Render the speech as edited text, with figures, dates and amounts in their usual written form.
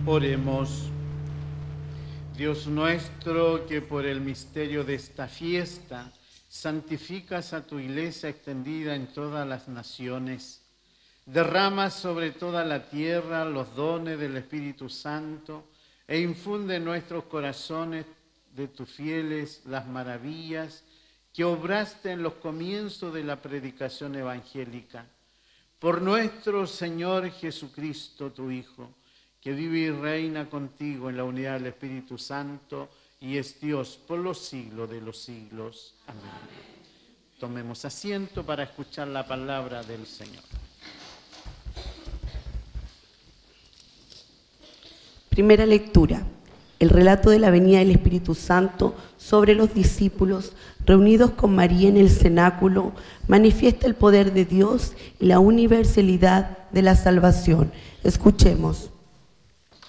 Oremos. Dios nuestro, que por el misterio de esta fiesta santificas a tu iglesia extendida en todas las naciones, derramas sobre toda la tierra los dones del Espíritu Santo e infunde en nuestros corazones de tus fieles las maravillas que obraste en los comienzos de la predicación evangélica. Por nuestro Señor Jesucristo, tu Hijo, que vive y reina contigo en la unidad del Espíritu Santo y es Dios por los siglos de los siglos. Amén. Tomemos asiento para escuchar la palabra del Señor. Primera lectura. El relato de la venida del Espíritu Santo sobre los discípulos reunidos con María en el cenáculo manifiesta el poder de Dios y la universalidad de la salvación. Escuchemos.